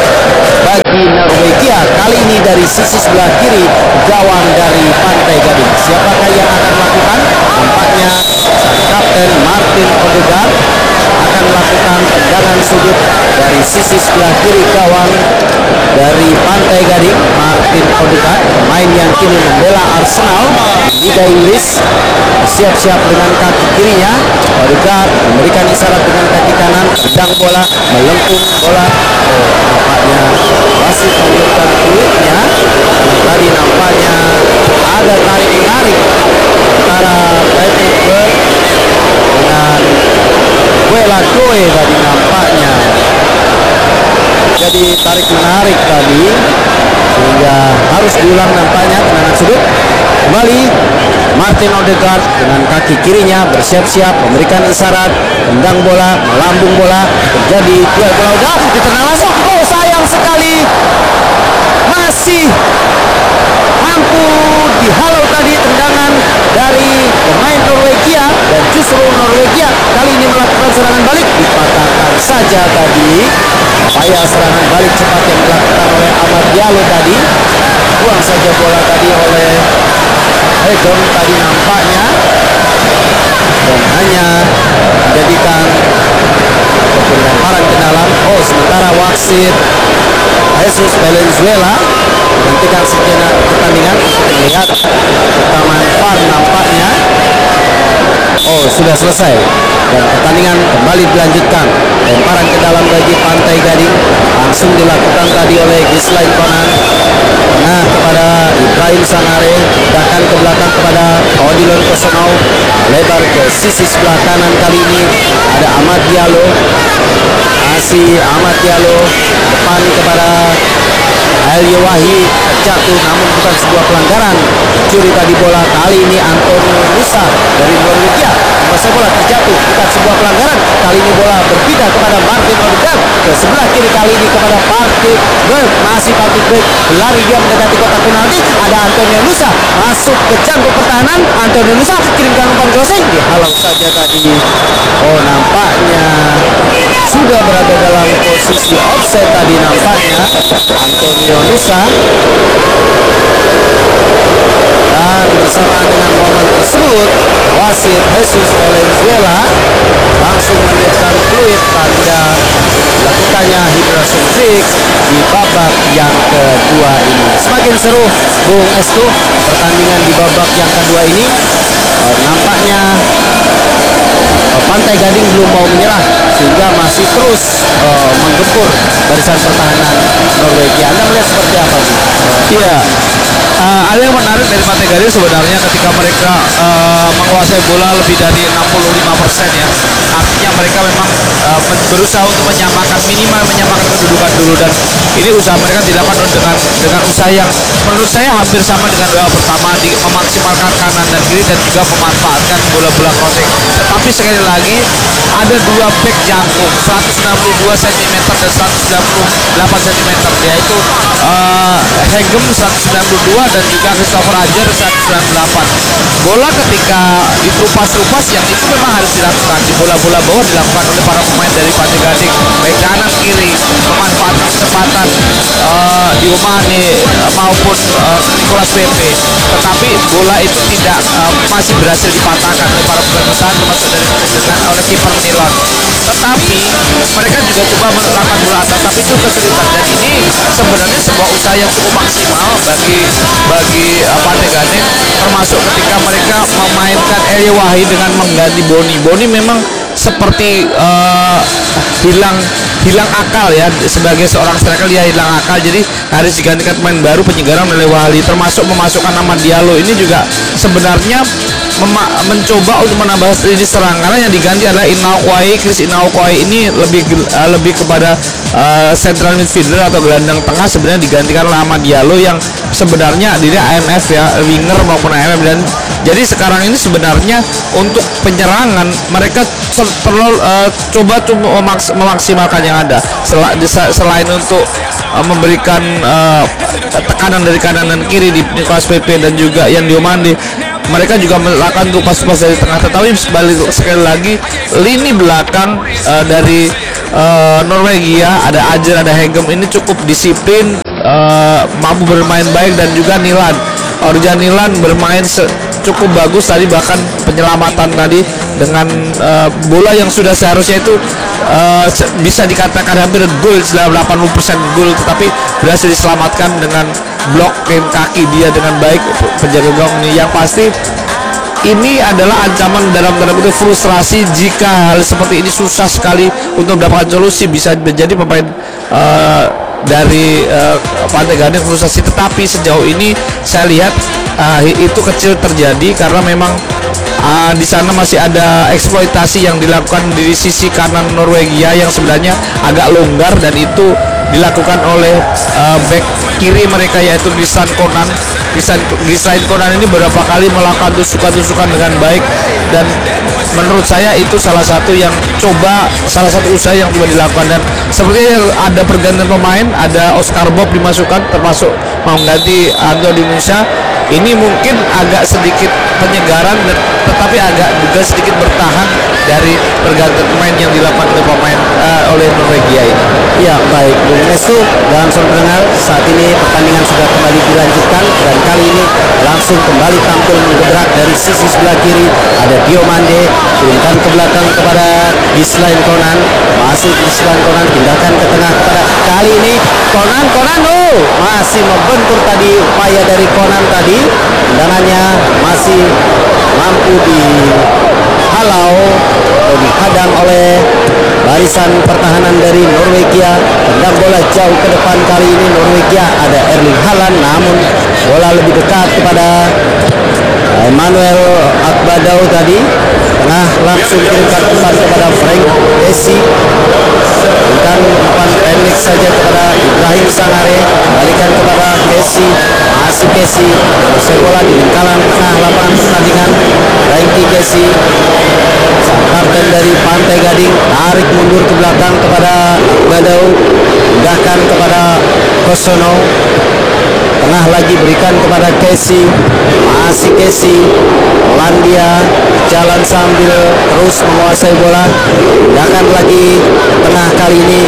bagi Norwegia, kali ini dari sisi sebelah kiri gawang dari Pantai Gading. Siapakah yang akan melakukan? Nampaknya sang kapten Martin Odegaard akan melakukan tendangan sudut dari sisi sebelah kiri gawang dari Pantai Gading. Martin Odegaard, pemain yang kini membela Arsenal di Liga Inggris, siap-siap dengan kaki kirinya. Odegaard memberikan isyarat dengan kaki kanan, sedang bola, melengkung bola. Oh, nampaknya wasit menunjukkan kulitnya. Tadi nampaknya ada tarik-menarik antara Patrick Berg dengan Wela Doe tadi nampaknya. Jadi tarik-menarik tadi sehingga harus diulang nampaknya tendangan sudut. Kembali Martin Odegaard dengan kaki kirinya bersiap-siap memberikan isyarat, tendang bola, melambung bola, terjadi duel bola udara, ditendang langsung. Oh sayang sekali, masih mampu dihalau tadi tendangan dari pemain Norwegia, dan justru Norwegia kali ini melakukan serangan balik, dipatahkan saja tadi upaya serangan balik cepat yang dilakukan oleh Amad Diallo tadi. Buang saja bola tadi oleh Egon tadi nampaknya. wasit Jesus Valenzuela menghentikan sejenak pertandingan untuk melihat rekaman V A R nampaknya. Oh, sudah selesai dan pertandingan kembali dilanjutkan. Lemparan ke dalam bagi Pantai Gading langsung dilakukan tadi oleh Gislain Konan. Nah, kepada Ibrahim Sanare, bahkan ke belakang kepada Odilon Kosonau, lebar ke sisi sebelah kanan. Kali ini ada Ahmad Diallo, masih Ahmad Diallo depan kepada Elio Wahid, jatuh namun bukan sebuah pelanggaran. Curi tadi bola kali ini Antonio Nusa dari Norwegia. Masa bola terjatuh, bukan sebuah pelanggaran. Kali ini bola berpindah kepada Martin Odegaard ke sebelah kiri, kali ini kepada Patrick Berg. Masih Patrick Berg lari dia mendekati kotak penalti. Ada Antonio Nusa masuk ke jangkau pertahanan. Antonio Nusa kirimkan umpan crossing, dihalau saja tadi. Oh, nampaknya sudah berada dalam posisi offside tadi nampaknya Antonio Nusa. Dan bersamaan dengan momen tersebut, wasit Jesus Valenzuela langsung memberikan fluid tanda dilakukannya hydration fix di babak yang kedua ini. Semakin seru, Bung Estu, pertandingan di babak yang kedua ini. uh, nampaknya uh, Pantai Gading belum mau menyerah sehingga masih terus uh, menggempur barisan pertahanan Norwegia. Anda melihat seperti apa? Iya, uh, ada yang menarik dari Pantai Gading sebenarnya ketika mereka uh, menguasai bola lebih dari enam puluh lima persen ya. Artinya mereka memang uh, berusaha untuk menyamakan, minimal menyamakan kedudukan dulu, dan ini usaha mereka dilakukan dengan dengan usaha yang menurut saya hampir sama dengan babak pertama, di memaksimalkan kanan dan kiri dan juga memanfaatkan bola-bola crossing. Tetapi sekali lagi ada dua back jangkung seratus enam puluh dua sentimeter dan seratus sembilan puluh delapan sentimeter, yaitu uh, Hegem seratus sembilan puluh dua dan juga Christopher Ajer seratus sembilan puluh delapan. Bola ketika diterupas-terupas yang itu memang harus dilakukan di bola-bola bawah, dilakukan oleh para pemain dari Pantai Gading, baik kanan kiri, memanfaatkan kecepatan uh, Diomane uh, maupun uh, Nicolas Pepe. Tetapi bola itu tidak uh, masih berhasil dipatahkan oleh para pemain besar, termasuk dari dengan oleh kiper Nilon. Tetapi mereka juga coba melakukan bola atas, tapi itu kesulitan, dan ini sebenarnya sebuah usaha yang cukup maksimal bagi bagi uh, Pantai Gading, termasuk ketika mereka memainkan Elio Wahid dengan mengganti Boni. Boni memang seperti uh, hilang hilang akal ya, sebagai seorang striker dia hilang akal, jadi harus digantikan pemain baru penyegaran oleh Wali, termasuk memasukkan nama Diallo. Ini juga sebenarnya mencoba untuk menambah lini serang, karena yang diganti adalah Inau Kwai. Chris Inau Kwai ini lebih uh, lebih kepada uh, central midfielder atau gelandang tengah, sebenarnya digantikan oleh Ahmad Diallo yang sebenarnya dia A M F ya, winger maupun A M F. Dan jadi sekarang ini sebenarnya untuk penyerangan mereka perlu uh, coba tuh memaks memaksimalkan yang ada, Sel selain untuk uh, memberikan uh, tekanan dari kanan dan kiri di Nicolas Pepe dan juga yang Diomande. Mereka juga melakukan untuk pas-pas dari tengah, tetapi balik sekali lagi lini belakang uh, dari uh, Norwegia, ada Ajer, ada Hegem, ini cukup disiplin, uh, mampu bermain baik, dan juga Nilan Orjan Nilan bermain cukup bagus tadi, bahkan penyelamatan tadi dengan uh, bola yang sudah seharusnya itu uh, bisa dikatakan hampir gol, delapan puluh persen gol, tetapi berhasil diselamatkan dengan blok kaki dia dengan baik penjaga gawang ini. Yang pasti ini adalah ancaman dalam tanda kutip frustrasi jika hal seperti ini susah sekali untuk mendapatkan solusi. Bisa menjadi pemain uh, dari uh, Pantai Gading frustrasi, tetapi sejauh ini saya lihat uh, itu kecil terjadi karena memang uh, di sana masih ada eksploitasi yang dilakukan di sisi kanan Norwegia yang sebenarnya agak longgar, dan itu dilakukan oleh uh, back kiri mereka yaitu Gislain Konan. Gislain Konan ini beberapa kali melakukan tusukan-tusukan dengan baik, dan menurut saya itu salah satu yang coba salah satu usaha yang coba dilakukan. Dan sepertinya ada pergantian pemain, ada Oscar Bob dimasukkan, termasuk mau mengganti Anto Dinusa. Ini mungkin agak sedikit penyegaran, dan tetapi agak juga sedikit bertahan dari pergantian pemain yang dilakukan oleh pemain uh, oleh Norwegia ini. Ya, baik Bung Estu dan saudara pendengar, saat ini pertandingan sudah kembali dilanjutkan dan kali ini langsung kembali tampil menggebrak dari sisi sebelah kiri ada Diomande, turunkan ke belakang kepada Gislain Konan, masih Gislain Konan, pindahkan ke tengah kepada kali ini Konan, Konan oh masih membentur tadi upaya dari Konan tadi, tendangannya masih mampu dihalau atau dihadang oleh barisan pertahanan dari Norwegia. Tendang bola jauh ke depan kali ini Norwegia ada Erling Haaland, namun bola lebih dekat kepada Emmanuel Akbadau tadi, tengah langsung kirimkan umpan kepada Frank Kessie, berikan umpan pendek saja kepada Ibrahim Sangare, balikan kepada Kessie, masih Kessie, selesai bola di lingkaran tengah lapangan pertandingan. Frankie Kessie, sang kapten dari Pantai Gading, tarik mundur ke belakang kepada Akbadau, pindahkan kepada Kosono, tengah lagi berikan kepada Kessie, masih Kessie, Polandia jalan sambil terus menguasai bola, pindahkan lagi tengah kali ini.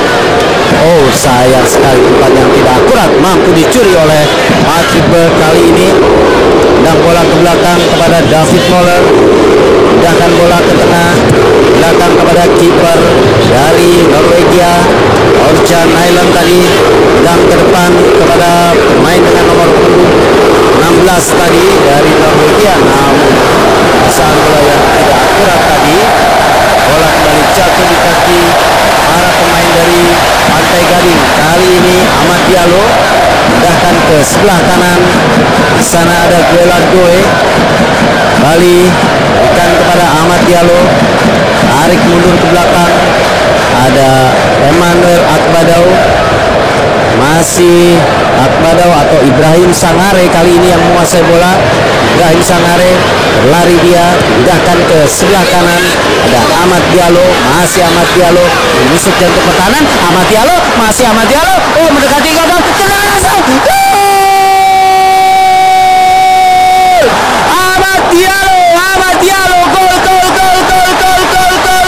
Oh, sayang sekali umpan yang tidak akurat mampu dicuri oleh Patrick Berg kali ini. Dan bola ke belakang kepada David Moller, pindahkan bola ke tengah, belakang kepada kiper dari Norwegia Orjan Nyland tadi, dan ke depan kepada pemain dengan nomor enam belas tadi dari Norwegia, namun pasangan bola yang tidak akurat tadi, bola kembali jatuh di kaki para pemain dari Pantai Gading. Kali ini Ahmad Diallo pindahkan ke sebelah kanan, di sana ada Guelad Goe, kembali berikan kepada Ahmad Diallo, tarik mundur ke belakang ada Emmanuel Akbadau, masih Akbadau atau Ibrahim Sangare kali ini yang menguasai bola. Ibrahim Sangare berlari, dia pindahkan ke sebelah kanan ada Ahmad Diallo, masih Ahmad Diallo menusuk jantung pertahanan, Ahmad Diallo, masih Ahmad Diallo, oh mendekati gawang, Ahmad Diallo, Ahmad Diallo, gol, gol, gol, gol, gol, gol, gol,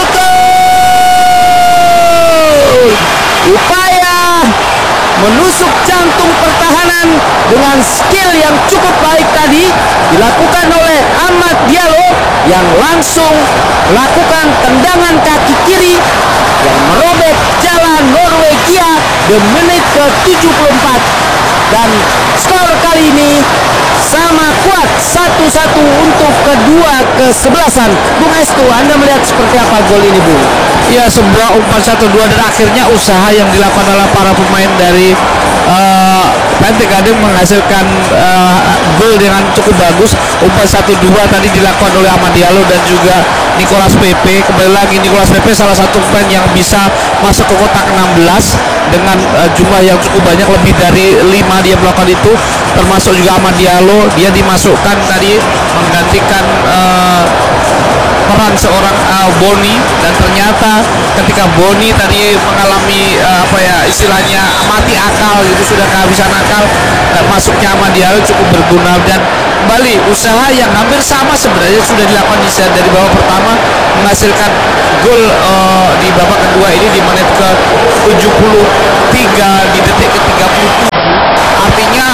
gol. Upaya menusuk jantung pertahanan dengan skill yang cukup baik tadi dilakukan oleh Ahmad Diallo yang langsung melakukan tendangan kaki kiri yang merobek jalan Norwegia di menit ke tujuh puluh empat, dan skor kali ini sama kuat satu satu untuk kedua kesebelasan. Bung Estu, Anda melihat seperti apa gol ini, Bung? Ya, sebuah umpan satu dua dan akhirnya usaha yang dilakukan oleh para pemain dari uh, Pantai Gading menghasilkan uh, gol dengan cukup bagus. Umpan satu dua tadi dilakukan oleh Ahmad Diallo dan juga Nicolas Pepe. Kembali lagi Nicolas Pepe salah satu pemain yang bisa masuk ke kotak enam belas dengan uh, jumlah yang cukup banyak, lebih dari lima dia melakukan itu, termasuk juga Ahmad Diallo. Dia dimasukkan tadi menggantikan uh, peran seorang uh, Boni, dan ternyata ketika Boni tadi mengalami uh, apa ya istilahnya mati akal, itu sudah kehabisan akal, dan masuknya Ahmad Diallo cukup berguna. Dan kembali usaha yang hampir sama sebenarnya sudah dilakukan di set dari babak pertama, menghasilkan gol uh, di babak kedua ini di menit ke tujuh puluh tiga di detik ke tiga puluh tujuh. Artinya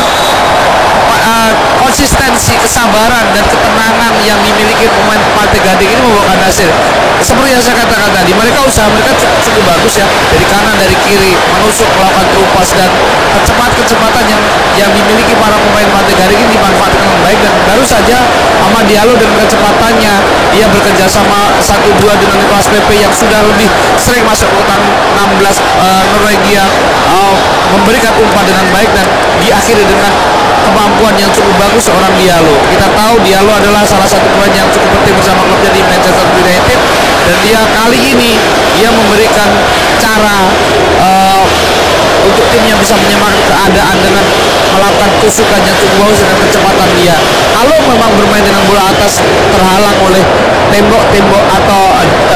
uh, konsistensi, kesabaran dan ketenangan yang dimiliki pemain Pantai Gading ini membuahkan hasil. Seperti yang saya katakan tadi, mereka usaha mereka cukup, cukup bagus ya, dari kanan dari kiri menusuk, melakukan terupas, dan kecepatan-kecepatan yang yang dimiliki para pemain Pantai Gading ini dimanfaatkan dengan baik. Dan baru saja Ahmad Diallo dengan kecepatannya dia bekerja sama satu dua dengan Nicolas Pepe yang sudah lebih sering masuk ke kotak enam belas uh, Norwegia, uh, memberikan umpan dengan baik dan diakhiri dengan kemampuan yang cukup bagus seorang Diallo. Kita tahu Diallo adalah salah satu pemain yang cukup penting bersama klubnya di Manchester United, dan dia kali ini dia memberikan cara uh, untuk timnya bisa menyamakan keadaan dengan melakukan tusukan yang cukup bagus dengan kecepatan dia. Kalau memang bermain dengan bola atas terhalang oleh tembok-tembok atau uh,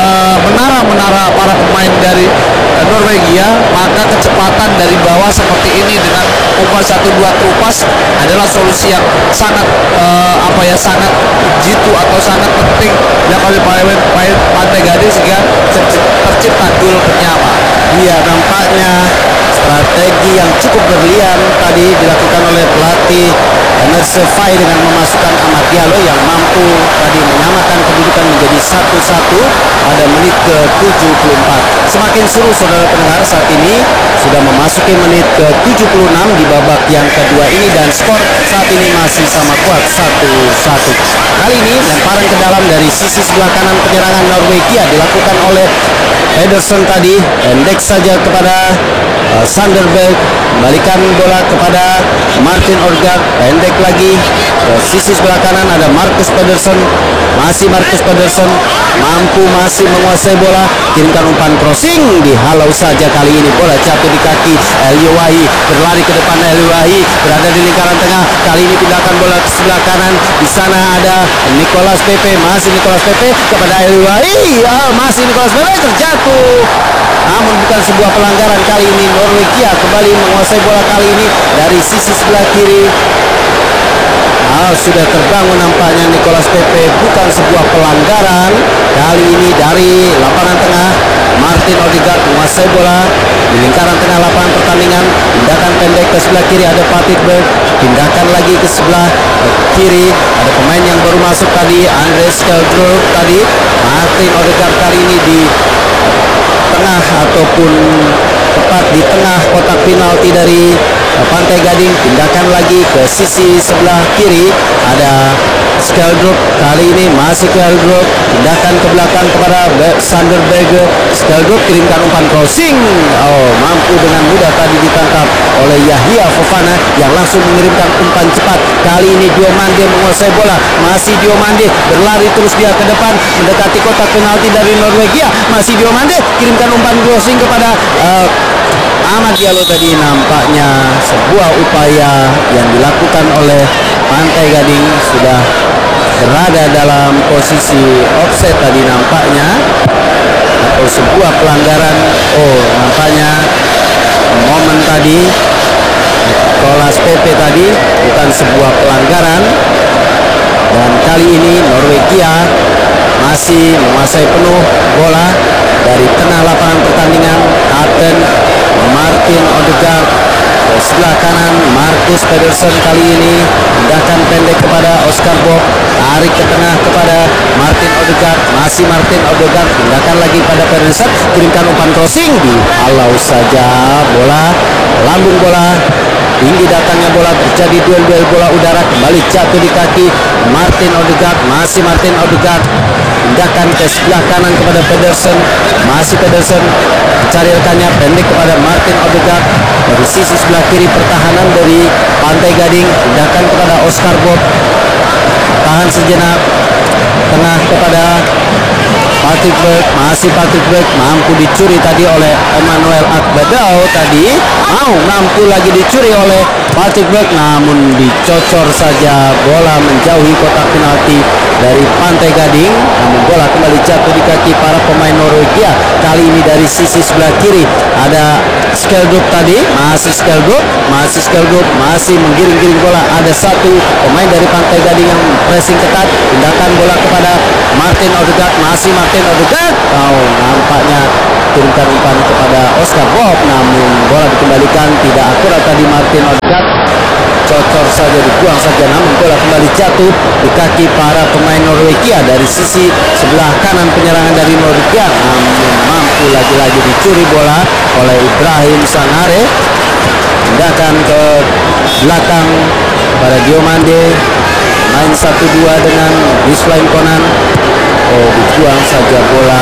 menara-menara para pemain dari uh, Norwegia, maka kecepatan dari bawah seperti ini dengan umpan satu dua terupas adalah solusi yang sangat uh, apa ya sangat jitu atau sangat penting dilakukan oleh pemain Pantai Gading sehingga tercipta gol penyama. Iya, nampaknya strategi yang cukup berlian tadi dilakukan oleh pelatih Enerse Fai dengan memasukkan Ahmad Diallo yang mampu tadi menyamakan kedudukan menjadi satu satu pada menit ke tujuh puluh empat. Semakin seru saudara pendengar, saat ini sudah memasuki menit ke tujuh puluh enam di babak yang kedua ini dan skor saat ini masih sama kuat satu satu. Kali ini lemparan ke dalam dari sisi sebelah kanan penyerangan Norwegia dilakukan oleh Pedersen tadi, pendek saja kepada uh, Sanderberg, kembalikan bola kepada Martin Odegaard, pendek lagi ke sisi sebelah kanan ada Marcus Pedersen, masih Marcus Pedersen mampu masih menguasai bola, kirimkan umpan crossing, dihalau saja kali ini, bola jatuh di kaki Eliowahi, berlari ke depan Eliowahi, berada di lingkaran tengah, kali ini pindahkan bola ke sebelah kanan, di sana ada Nicolas Pepe, masih Nicolas Pepe kepada Eliowahi, ah, masih Nicolas Pepe terjatuh, namun bukan sebuah pelanggaran. Kali ini Norwegia kembali menguasai bola kali ini dari sisi sebelah kiri. Ah, sudah terbangun nampaknya Nicolas Pepe, bukan sebuah pelanggaran. Kali ini dari lapangan tengah Martin Odegaard menguasai bola di lingkaran tengah lapangan pertandingan, tindakan pendek ke sebelah kiri ada Patrick Berg, tindakan lagi ke sebelah kiri ada pemain yang baru masuk tadi Andres Skeldrup tadi. Martin Odegaard kali ini di tengah ataupun tepat di tengah kotak penalti dari Pantai Gading, tindakan lagi ke sisi sebelah kiri ada Skeldrup, kali ini masih Skeldrup, tindakan ke belakang kepada Sanderberg, Skeldrup kirimkan umpan crossing, oh mampu dengan mudah tadi ditangkap oleh Yahya Fofana yang langsung mengirimkan umpan cepat. Kali ini Diomande menguasai bola, masih Diomande berlari terus dia ke depan mendekati kotak penalti dari Norwegia, masih Diomande kirimkan umpan crossing kepada uh, Ahmad Diallo tadi. Nampaknya sebuah upaya yang dilakukan oleh Pantai Gading sudah berada dalam posisi offset tadi nampaknya, atau sebuah pelanggaran. Oh, nampaknya momen tadi Nicolas Pepe tadi bukan sebuah pelanggaran, dan kali ini Norwegia masih menguasai penuh bola dari tengah lapangan pertandingan. Kapten Martin Odegaard ke sebelah kanan Marcus Pedersen, kali ini tindakan pendek kepada Oscar Bob, tarik ke tengah kepada Martin Odegaard, masih Martin Odegaard, tindakan lagi pada Pedersen, kirimkan umpan crossing, dihalau saja bola, lambung bola tinggi datangnya bola, terjadi duel-duel bola udara, kembali jatuh di kaki Martin Odegaard, masih Martin Odegaard, tindakan ke sebelah kanan kepada Pedersen, masih Pedersen, mencari rekannya pendek kepada Martin Odegaard, dari sisi sebelah kiri pertahanan dari Pantai Gading, tindakan kepada Oscar Bob, tahan sejenak, tengah kepada Patrick Berg, masih Patrick Berg, mampu dicuri tadi oleh Emmanuel Akbadao tadi, mau mampu lagi dicuri oleh Patrick Berg, namun dicocor saja bola menjauhi kotak penalti dari Pantai Gading, namun bola kembali jatuh di kaki para pemain Norwegia. Kali ini dari sisi sebelah kiri ada Skeldrup tadi, masih Skeldrup, masih Skeldrup, masih menggiring-giring bola, ada satu pemain dari Pantai Gading yang pressing ketat, tindakan bola kepada Martin Odegaard, masih Martin Odegaard, oh, nampaknya turunkan umpan kepada Oscar Bob, namun bola dikembalikan tidak akurat tadi Martin Odegaard, cocor saja, dibuang saja, namun bola kembali jatuh di kaki para pemain Norwegia dari sisi sebelah kanan penyerangan dari Norwegia, namun mampu lagi-lagi dicuri bola oleh Ibrahim Sanare, tindakan ke belakang pada Diomande, main satu dua dengan Giswain Konan, oh dibuang saja bola,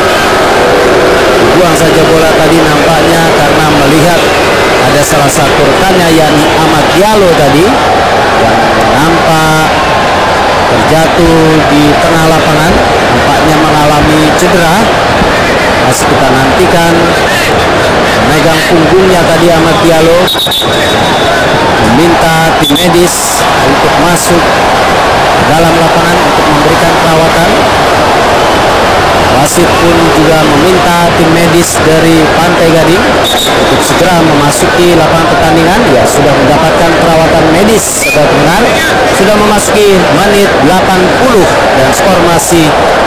dibuang saja bola tadi nampaknya karena melihat ada salah satu rekannya yakni Ahmad Diallo tadi yang nampak terjatuh di tengah lapangan, nampaknya mengalami cedera. Masih kita nantikan memegang punggungnya tadi Ahmad Diallo, meminta tim medis untuk masuk dalam lapangan untuk memberikan perawatan. Wasit wasit pun juga meminta tim medis dari Pantai Gading untuk segera memasuki lapangan pertandingan. Ya, sudah mendapatkan perawatan medis, saudara pendengar. Sudah memasuki menit delapan puluh dan skor masih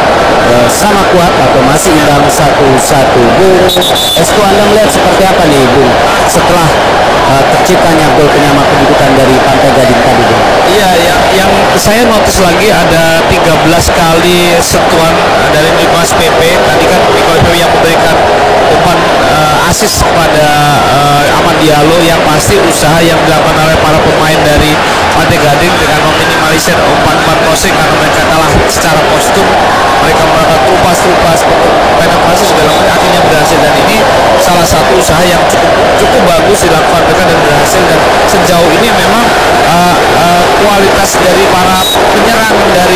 uh, sama kuat atau masih imbang satu satu. Bung Esko, Anda melihat seperti apa nih, Bung, setelah uh, terciptanya gol penyama kedudukan dari Pantai Gading tadi, Bung? Iya, yang, yang saya notice lagi ada tiga belas kali sentuhan dari Nicolas Pepe. Tadi kan Nicolas Pepe yang memberikan umpan uh, asis kepada uh, Ahmad Diallo, yang pasti usaha yang dilakukan oleh para pemain dari Pantai Gading dengan meminimalisir umpan-umpan crossing karena mereka kalah secara postur. Mereka melakukan trupas-trupas penetrasi segala macam, akhirnya berhasil, dan ini salah satu usaha yang cukup cukup bagus dilakukan mereka dan berhasil. Dan sejauh ini memang uh, uh, kualitas dari para penyerang, dari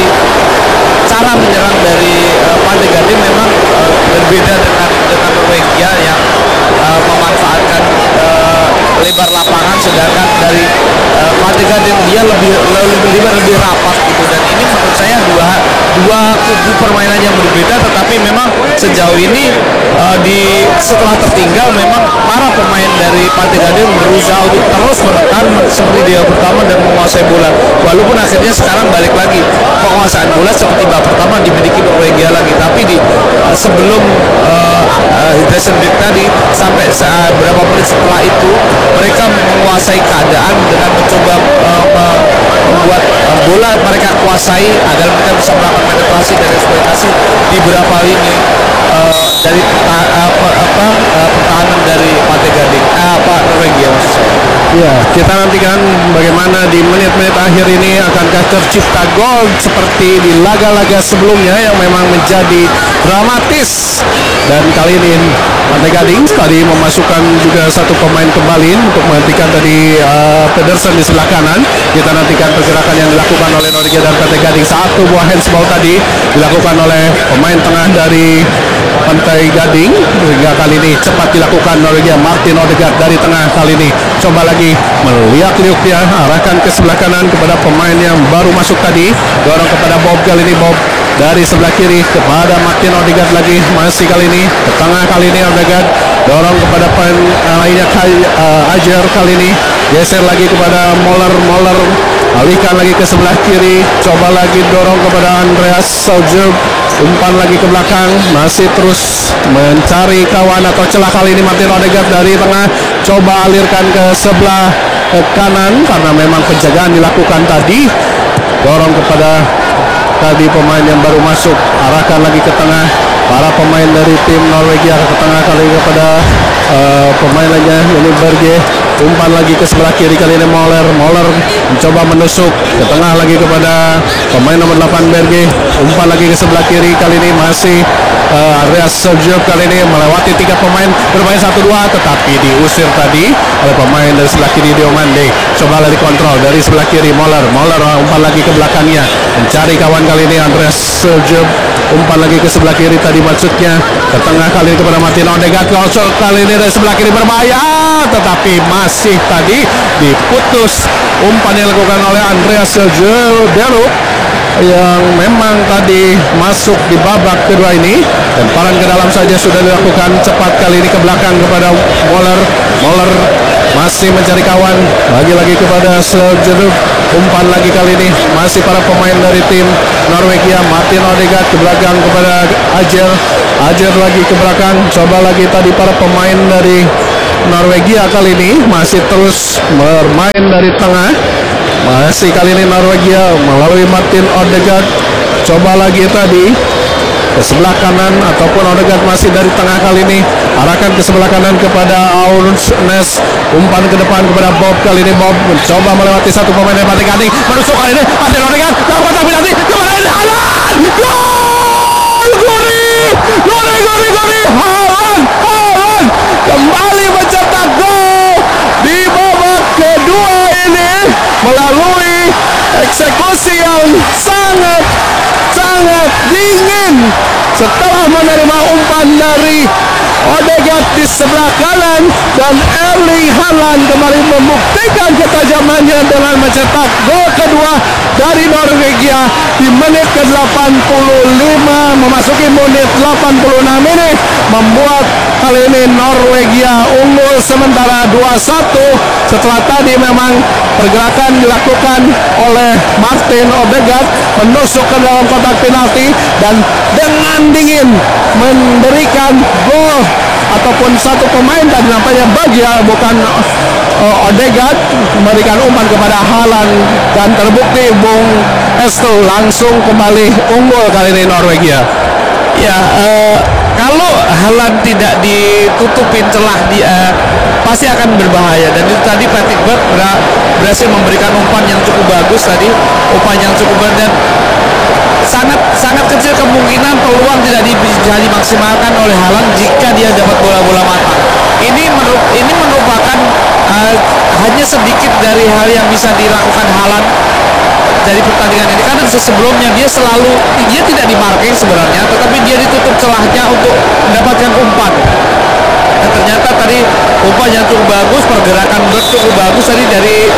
cara menyerang dari uh, Pantai Gading memang uh, berbeda dengan dengan Norwegia yang uh, memanfaatkan uh, lebar lapangan, sedangkan dari uh, Pantai Gading dia lebih lebih lebih, lebih rapat gitu. Dan ini menurut saya dua dua kubu permainan yang berbeda, tetapi memang sejauh ini uh, di setelah tertinggal memang para pemain dari Pantai Gading berusaha untuk terus menekan seperti dia pertama dan menguasai bola, walaupun akhirnya sekarang balik lagi penguasaan bola seperti babak pertama dimiliki Norwegia lagi, tapi di uh, sebelum uh, uh, hydration break tadi sampai saat berapa menit setelah itu mereka menguasai keadaan dengan mencoba uh, membuat uh, bola mereka kuasai agar mereka bisa melakukan penetrasi dan eksploitasi di beberapa lini uh, dari peta, apa, apa uh, pertahanan dari Pantai Gading, uh, apa Norwegia maksud saya. Ya, kita nantikan bagaimana di menit-menit akhir ini akankah tercipta gol seperti di laga-laga sebelumnya yang memang menjadi dramatis. Dan kali ini Pantai Gading tadi memasukkan juga satu pemain kembali untuk menghentikan tadi uh, Pedersen di sebelah kanan. Kita nantikan pergerakan yang dilakukan oleh Norwegia dan Pantai Gading. Satu buah handsball tadi dilakukan oleh pemain tengah dari Pantai Gading, hingga kali ini cepat dilakukan Norwegia. Martin Odegaard dari tengah kali ini coba lagi meliuk-liuk dia, arahkan ke sebelah kanan kepada pemain yang baru masuk tadi, dorong kepada Bob. Kali ini Bob dari sebelah kiri kepada Martin Odegaard lagi, masih kali ini ke tengah, kali ini Odegaard dorong kepada pemain uh, lainnya uh, Ajer, kali ini geser lagi kepada Moller. Moller alihkan lagi ke sebelah kiri, coba lagi dorong kepada Andreas Saujer, umpan lagi ke belakang, masih terus mencari kawan atau celah. Kali ini Martin Odegaard dari tengah coba alirkan ke sebelah ke kanan karena memang penjagaan dilakukan tadi, dorong kepada tadi pemain yang baru masuk, arahkan lagi ke tengah. Para pemain dari tim Norwegia ke tengah, kali ini kepada uh, pemain lainnya ini Berge, umpan lagi ke sebelah kiri, kali ini Moller. Moller mencoba menusuk ke tengah lagi kepada pemain nomor delapan Berge, umpan lagi ke sebelah kiri, kali ini masih uh, Andreas Sergio, kali ini melewati tiga pemain bermain satu dua, tetapi diusir tadi oleh pemain dari sebelah kiri Diomande. Coba lagi kontrol dari sebelah kiri Moller. Moller umpan lagi ke belakangnya, mencari kawan, kali ini Andreas Sergio, umpan lagi ke sebelah kiri tadi maksudnya ke tengah, kali ini kepada Martin Odegaard. Kali ini dari sebelah kiri berbahaya, tetapi masih tadi diputus umpan yang dilakukan oleh Andreas Sergio Dero yang memang tadi masuk di babak kedua ini. Lemparan ke dalam saja sudah dilakukan cepat, kali ini ke belakang kepada Moller. Moller masih mencari kawan, lagi-lagi kepada Sergio, umpan lagi kali ini masih para pemain dari tim Norwegia. Martin Odegaard ke belakang kepada Ajer. Ajer lagi ke belakang, coba lagi tadi para pemain dari Norwegia kali ini masih terus bermain dari tengah. Masih kali ini Norwegia melalui Martin Odegaard, coba lagi tadi ke sebelah kanan ataupun Odegaard masih dari tengah, kali ini arahkan ke sebelah kanan kepada Aursnes, umpan ke depan kepada Bob. Kali ini Bob mencoba melewati satu pemain dari Pantai Gading, menusuk kali ini Martin Odegaard, lakukan tapi nanti kepada Haaland, gol! Gori! Gori! Gori! Gori! Haaland! Haaland kembali mencetak gol di babak kedua ini melalui eksekusi yang sangat sangat dingin setelah menerima umpan dari Odegaard di sebelah kanan, dan Erling Haaland kembali membuktikan ketajamannya dengan mencetak gol kedua dari Norwegia di menit ke delapan puluh lima memasuki menit delapan puluh enam ini membuat kali ini Norwegia unggul sementara dua satu setelah tadi memang pergerakan dilakukan oleh Martin Odegaard menusuk ke dalam kotak penalti dan dengan dingin memberikan gol ataupun satu pemain tadi nampaknya bagi bukan uh, Odegaard memberikan umpan kepada Haaland dan terbukti Bung Esto langsung kembali unggul kali ini Norwegia. Ya, uh, kalau Haaland tidak ditutupin celah dia uh, pasti akan berbahaya, dan itu tadi Patrick Berg ber- berhasil memberikan umpan yang cukup bagus tadi, umpan yang cukup bagus dan sangat sangat kecil kemungkinan peluang tidak bisa dimaksimalkan oleh Haaland jika dia dapat bola-bola matang. Ini meru- ini merupakan uh, hanya sedikit dari hal yang bisa dilakukan Haaland dari pertandingan ini, karena sebelumnya dia selalu dia tidak dimarking sebenarnya, tetapi dia ditutup celahnya untuk mendapatkan umpan. Dan ternyata tadi umpan yang cukup bagus, pergerakan Berg cukup bagus tadi dari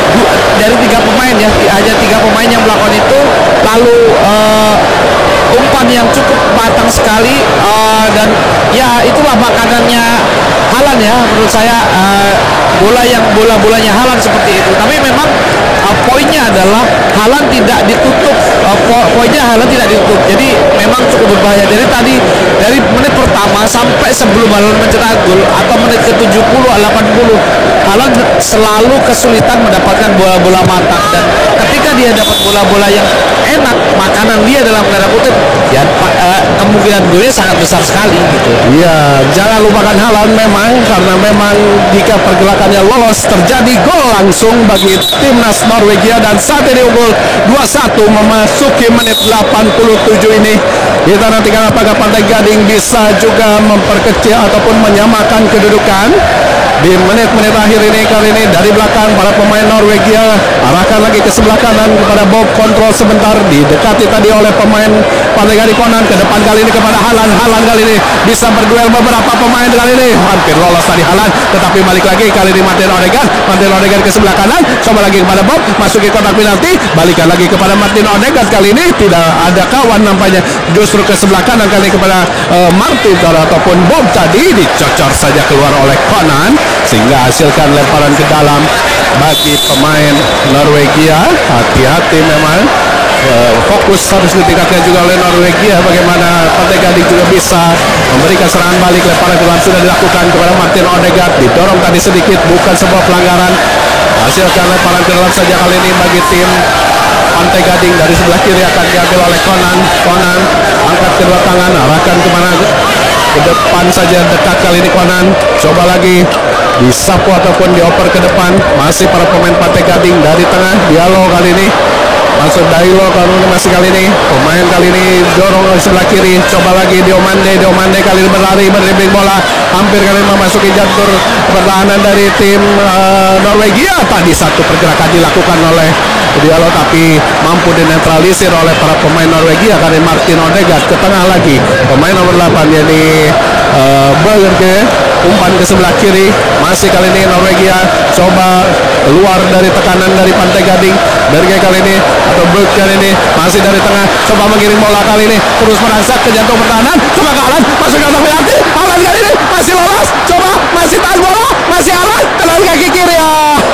dari tiga pemain ya, hanya tiga pemain yang melakukan itu, lalu uh, umpan yang cukup matang sekali uh, dan ya itulah makanannya Haaland ya menurut saya, uh, bola yang bola-bolanya Haaland seperti itu. Tapi memang uh, poinnya adalah Haaland tidak ditutup, uh, po- poinnya Haaland tidak ditutup, jadi memang cukup berbahaya. Dari tadi dari menit pertama sampai sebelum Haaland mencetak gol atau menit ke tujuh puluh delapan puluh Haaland selalu kesulitan mendapatkan bola-bola matang, dan ketika dia dapat bola-bola yang enak, makanan dia dalam tanda kutip ya, uh, kemungkinan golnya sangat besar sekali gitu. Iya, jangan lupakan Haaland memang, karena memang jika pergerakannya lolos terjadi gol langsung bagi timnas Norwegia, dan saat ini unggul dua satu memasuki menit delapan puluh tujuh ini. Kita nantikan apakah Pantai Gading bisa juga memperkecil ataupun menyamakan kedudukan di menit-menit akhir ini. Kali ini dari belakang para pemain Norwegia arahkan lagi ke sebelah kanan kepada Bob, kontrol sebentar, didekati tadi oleh pemain Pantai Gading Konan, ke depan kali ini kepada Haaland. Haaland kali ini bisa berduel beberapa pemain kali ini, hampir lolos tadi Haaland, tetapi balik lagi kali ini Martin Odegaard. Martin Odegaard ke sebelah kanan, coba lagi kepada Bob, masuki kotak penalti, balikan lagi kepada Martin Odegaard. Kali ini tidak ada kawan nampaknya, justru ke sebelah kanan kali ini kepada uh, Martin ataupun Bob tadi, dicocor saja keluar oleh Konan sehingga hasilkan lemparan ke dalam bagi pemain Norwegia. Hati-hati memang, uh, fokus harus ditingkatkan juga oleh Norwegia, bagaimana Pantai Gading juga bisa memberikan serangan balik. Lemparan ke dalam sudah dilakukan kepada Martin Odegaard, didorong tadi sedikit, bukan sebuah pelanggaran, hasilkan lemparan ke dalam saja kali ini bagi tim Pantai Gading. Dari sebelah kiri akan diambil oleh Konan. Konan angkat kedua tangan, arahkan kemana, ke depan saja, dekat kali ini Konan, coba lagi disapu ataupun dioper ke depan, masih para pemain Pantai Gading. Dari tengah Diallo kali ini masuk Dailo kali ini, masih kali ini pemain kali ini dorong ke sebelah kiri, coba lagi Diomande. Diomande kali ini berlari, berdribbling bola, hampir kali ini memasuki jantur pertahanan dari tim uh, Norwegia. Tadi satu pergerakan dilakukan oleh Diallo tapi mampu dinetralisir oleh para pemain Norwegia. Kali Martin Odegaard ke tengah lagi, pemain nomor delapan yakni uh, Berge, umpan ke sebelah kiri, masih kali ini Norwegia coba keluar dari tekanan dari Pantai Gading. Berge kali ini atau Berge kali ini masih dari tengah, coba mengirim bola kali ini, terus merangsek ke jantung pertahanan, coba ke Haaland, masuk ke kotak penalti. Haaland kali ini masih lolos, coba masih tahan bola, masih Haaland telan kaki kiri ya.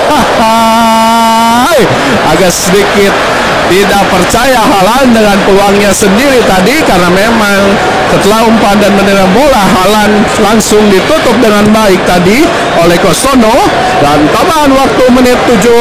Agak sedikit tidak percaya Haaland dengan peluangnya sendiri tadi, karena memang setelah umpan dan menerima bola Haaland langsung ditutup dengan baik tadi oleh Kosono. Dan tambahan waktu menit tujuh